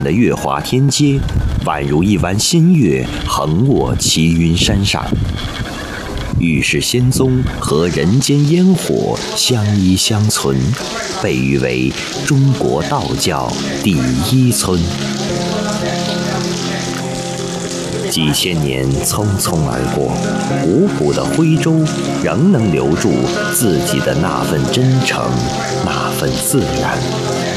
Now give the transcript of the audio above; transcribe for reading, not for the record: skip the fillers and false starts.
的月华天阶，宛如一弯新月横卧齐云山上。玉氏仙踪和人间烟火相依相存，被誉为中国道教第一村。几千年匆匆而过，古朴的徽州仍能留住自己的那份真诚，那份自然。